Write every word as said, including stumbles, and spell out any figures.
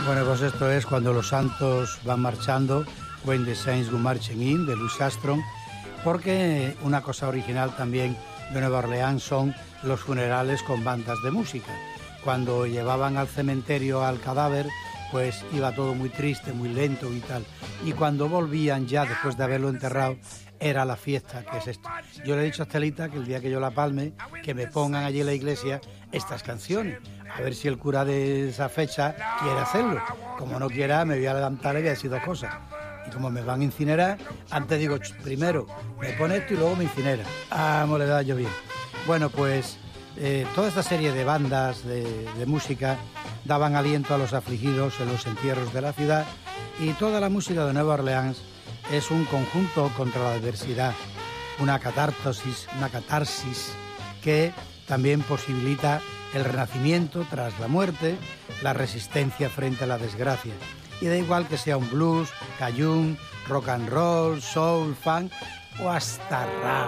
Bueno, pues esto es Cuando los santos van marchando, When the Saints Go Marching In, de Louis Armstrong, porque una cosa original también de Nueva Orleans son los funerales con bandas de música. Cuando llevaban al cementerio al cadáver, pues iba todo muy triste, muy lento y tal. Y cuando volvían ya, después de haberlo enterrado, era la fiesta, que es esto. Yo le he dicho a Estelita que el día que yo la palme, que me pongan allí en la iglesia estas canciones. A ver si el cura de esa fecha quiere hacerlo. Como no quiera, me voy a levantar y voy a decir dos cosas. Y como me van a incinerar, antes digo, primero me pone esto y luego me incinera. Ah, me le da yo bien. Bueno, pues eh, toda esta serie de bandas de, de música daban aliento a los afligidos en los entierros de la ciudad, y toda la música de Nueva Orleans es un conjunto contra la adversidad, una catarsis, una catarsis que también posibilita el renacimiento tras la muerte, la resistencia frente a la desgracia. Y da igual que sea un blues, cajún, rock and roll, soul, funk o hasta rap.